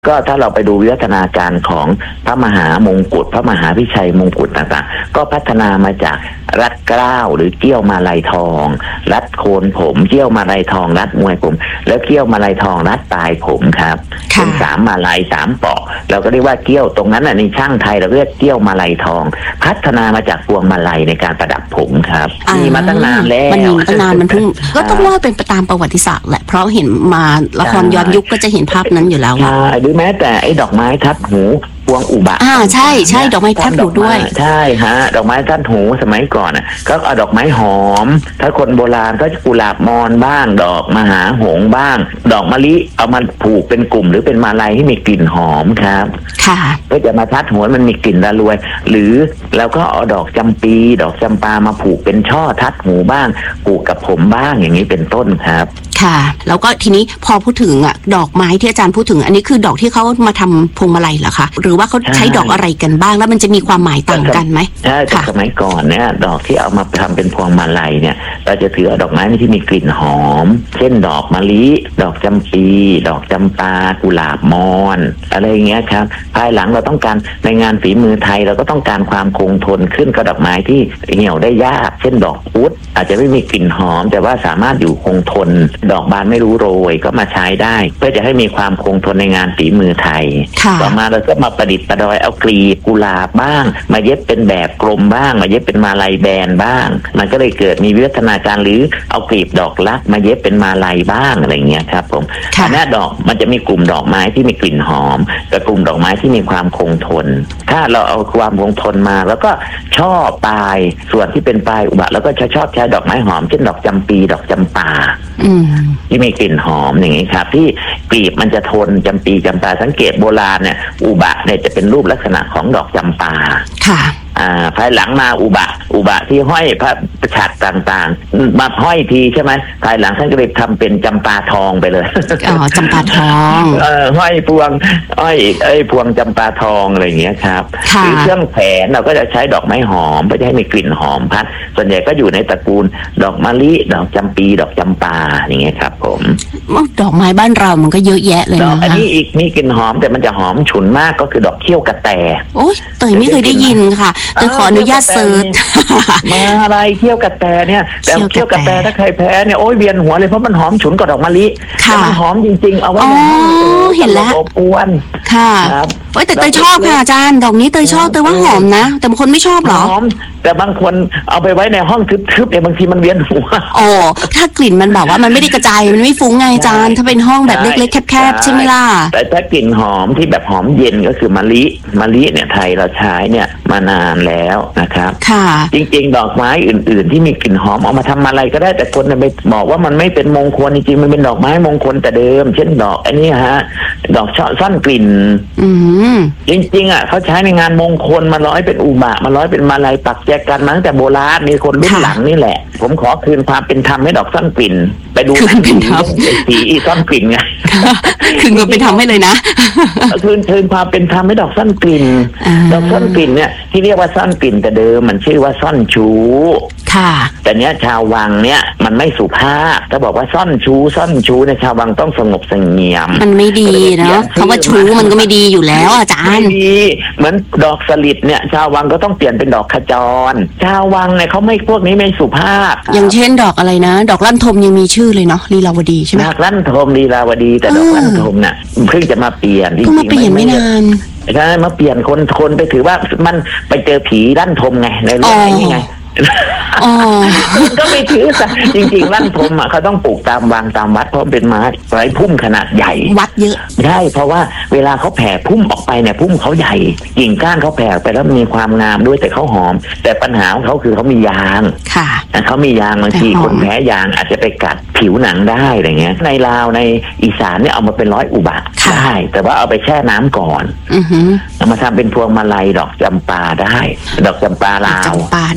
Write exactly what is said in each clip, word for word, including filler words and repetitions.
ก็ถ้าเราไปดูวิวัฒนาการของพระมหามงกุฎพระมหาพิชัยมงกุฎต่างๆก็พัฒนามาจากรัดเกล้าหรือเกี้ยวมาลัยทองรัดโคนผมเกี้ยวมาลัยทองรัดมวยผมแล้วเกี้ยวมาลัยทองรัดปลายผมครับเป็นสามมาลัยสามเปาะเราก็เรียกว่าเกี้ยวตรงนั้นในช่างไทยเราเรียกเกี้ยวมาลัยทองพัฒนามาจากพวงมาลัยในการประดับผมครับมีมาตั้งนานแล้วมันมีมาตั้งนานมันเพิ่งก็ต้องว่าเป็นไปตามประวัติศาสตร์แหละเพราะเห็นมาละครย้อนยุคก็จะเห็นภาพนั้นอยู่แล้วหรือแม้แต่ไอ้ดอกไม้ทัดหูพวงอุบะอ่าใช่ใช่ดอกไม้ทัดหูด้วยใช่ฮะดอกไม้ทัดหูสมัยก่อนอ่ะก็เอาดอกไม้หอมถ้าคนโบราณก็กุหลาบมอนบ้างดอกมหาหงส์บ้างดอกมะลิเอามาผูกเป็นกลุ่มหรือเป็นมาลัยให้มีกลิ่นหอมครับค่ะก็จะมาทัดหัวมันมีกลิ่นระรวยหรือเราก็เอาดอกจำปีดอกจำปามาผูกเป็นช่อทัดหูบ้างผูกกับผมบ้างอย่างนี้เป็นต้นครับค่ะแล้วก็ทีนี้พอพูดถึงอ่ะดอกไม้ที่อาจารย์พูดถึงอันนี้คือดอกที่เขามาทำพวงมาลัยเหรอคะหรือว่าเขาใช้ดอกอะไรกันบ้างแล้วมันจะมีความหมายต่างกันไหมใช่แต่สมัยก่อนเนี่ยดอกที่เอามาทำเป็นพวงมาลัยเนี่ยเราจะถือเอาดอกไม้ที่มีกลิ่นหอมเช่นดอกมะลิดอกจำปีดอกจำปากุหลาบมอนอะไรอย่างเงี้ยครับภายหลังเราต้องการในงานฝีมือไทยเราก็ต้องการความคงทนขึ้นกับดอกไม้ที่เหี่ยวได้ยากเช่นดอกพุธอาจจะไม่มีกลิ่นหอมแต่ว่าสามารถอยู่คงทนดอกบานไม่รู้โรยก็มาใช้ได้เพื่อจะให้มีความคงทนในงานฝีมือไทยต่อมาเราก็มาประดิษฐ์ประดอยเอากลีบกุหลาบบ้างมาเย็บเป็นแบบกลมบ้างมาเย็บเป็นมาลัยแบนบ้างมันก็เลยเกิดมีวิวัฒนาการหรือเอากลีบดอกลักมาเย็บเป็นมาลัยบ้างอะไรเงี้ยครับผมอันนี้ดอกมันจะมีกลุ่มดอกไม้ที่มีกลิ่นหอมกับกลุ่มดอกไม้ที่มีความคงทนถ้าเราเอาความคงทนมาแล้วก็ช่อปลายส่วนที่เป็นปลายอุบะแล้วก็ชอบใช้ดอกไม้หอมเช่นดอกจำปีดอกจำปาที่มีกลิ่นหอมอย่างนี้ครับที่กลีบมันจะทนจำปีจำปาสังเกตโบราณเนี่ยอุบะเนี่ยจะเป็นรูปลักษณะของดอกจำปาค่ะอ่าภายหลังมาอุบะอุบะที่ห้อยพระประฉัตรต่างๆมาห้อยทีใช่ไหมภายหลังท่านก็เลยทำเป็นจำปาทองไปเลยอ๋อจำปาทองเออห้อยพวงห้อยไอ้พวงจำปาทองอะไรอย่างเงี้ยครับหรือเครื่องแขวนเราก็จะใช้ดอกไม้หอมเพื่อให้มีกลิ่นหอมพัดส่วนใหญ่ก็อยู่ในตระกูลดอกมะลิดอกจำปีดอกจำปาอย่างเงี้ยครับผมดอกไม้บ้านเรามันก็เยอะแยะเลยนะคะอันนี้อีกมีกลิ่นหอมแต่มันจะหอมฉุนมากก็คือดอกเขี้ยวกระแตโอ้ยเตยไม่เคยได้ยินค่ะแต่ขออนุญาตเซิร์ชมาอะไรเขี้ยวกระแตเนี่ยแต่เขี้ยวกระแตถ้าใครแพ้เนี่ยโอ้ยเวียนหัวเลยเพราะมันหอมฉุนกว่าดอกมะลิแต่มันหอมจริงๆเอาไว้ในห้องเห็นแล้วอบอวนค่ะโอ้ยแต่เตยชอบค่ะอาจารย์ดอกนี้เตยชอบเตยว่าหอมนะแต่บางคนไม่ชอบหรอหอมแต่บางคนเอาไปไว้ในห้องทึบๆเนี่ยบางทีมันเวียนหัวอ๋อถ้ากลิ่นมันแบบว่ามันไม่ได้กระจายมันไม่ฟุ้งไงอาจารย์ถ้าเป็นห้องแบบเล็กๆแคบๆใช่ไหมล่ะแต่ถ้ากลิ่นหอมที่แบบหอมเย็นก็คือมะลิมะลิเนี่ยไทยเราใช้เนี่ยมานานแล้วนะครับค่ะจริงๆดอกไม้อื่นๆที่มีกลิ่นหอมเอามาทำอะไรก็ได้แต่คนไปบอกว่ามันไม่เป็นมงคลจริงๆมันเป็นดอกไม้มงคลแต่เดิมเช่นดอกอันนี้ฮะดอกช่อซ่อนกลิ่นจริงๆอ่ะเขาใช้ในงานมงคลมาร้อยเป็นอุบะมาร้อยเป็นมาลัยปักแจกันมาตั้งแต่โบราณมีคนรุ่นหลังนี่แหละผมขอคืนความเป็นธรรมให้ดอกซ่อนกลิ่นไปดูหนังผีผีอีซ่อนกลิ่นไงคืนความเป็นธรรมให้เลยนะคืนคืนความเป็นธรรมให้ดอกซ่อนกลิ่นดอกซ่อนกลิ่นเนี่ยที่เรียกว่าซ่อนกลิ่นแต่เดิมมันชื่อว่าซ่อนชูค่ะแต่เนี้ยชาววังเนี่ยมันไม่สุภาพถ้าบอกว่าซ่อนชูซ่อนชูในชาววังต้องสงบเสงี่ยมมันไม่ดีเนาะคำว่าชูมันก็ไม่ดีอยู่แล้วอาจารย์ไม่ดีเหมือนดอกสลิดเนี่ยชาววังก็ต้องเปลี่ยนเป็นดอกขจรชาววังเนี่ยเขาไม่พวกนี้ไม่สุภาพอย่างเช่นดอกอะไรนะดอกลั่นทมยังมีชื่อเลยเนาะลีลาวดีใช่ไหมดอกลั่นทมลีลาวดีแต่ดอกลั่นทมเนี่ยเพิ่งจะมาเปลี่ยนเพิ่งมาเปลี่ยนไม่นานใช่มาเปลี่ยนคนคนไปถือว่ามันไปเจอผีลั่นทมไงในเรื่องนี้ไงก็ไม่ถือซะจริงๆลั่นทมอ่ะเขาต้องปลูกตามวางตามวัดเพราะเป็นไม้ไม้พุ่มขนาดใหญ่วัดเยอะใช่เพราะว่าเวลาเขาแผ่พุ่มออกไปเนี่ยพุ่มเขาใหญ่กิ่งก้านเขาแผ่ไปแล้วมีความงามด้วยแต่เขาหอมแต่ปัญหาของเขาคือเขามียางค่ะเขามียางบางทีคนแพ้ยางอาจจะไปกัดผิวหนังได้อะไรเงี้ยในลาวในอีสานเนี่ยเอามาเป็นร้อยอุบะได้แต่ว่าเอาไปแช่น้ำก่อนเอามาทำเป็นพวงมาลัยดอกจำปาได้ดอกจำปาลาวจำปาดอกจำ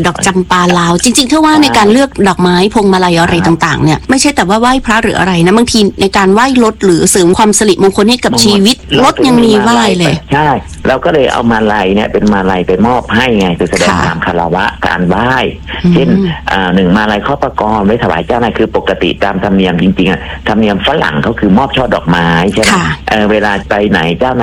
ำปาลาวจริงๆถ้าว่าในการเลือกดอกไม้พวงมาลัยอะไรต่างๆเนี่ยไม่ใช่แต่ว่าไหว้พระหรืออะไรนะบางทีในการไหว้รถหรือเสริมความสิริมงคลให้กับชีวิตรถยังมีไหว้เลยใช่เราก็เลยเอามาลัยเนี่ยเป็นมาลัยไปมอบให้ไงคือแสดงความคารวะการไหว้เช่นหนึ่งมาลัยข้อประกรณ์ไว้ถวายเจ้านายคือปกติตามธรรมเนียมจริงๆอ่ะธรรมเนียมฝรั่งเขาคือมอบช่อดอกไม้ใช่ไหมเวลาไปไหนเจ้านาย